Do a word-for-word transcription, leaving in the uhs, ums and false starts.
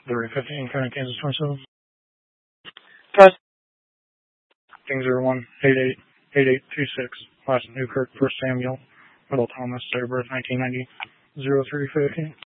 three fifteen, County, Kansas, twenty-seven. Test. King zero one eight eight eight eight two six. Last Newkirk, First Samuel, Middle Thomas, date of birth nineteen ninety, zero three fifteen.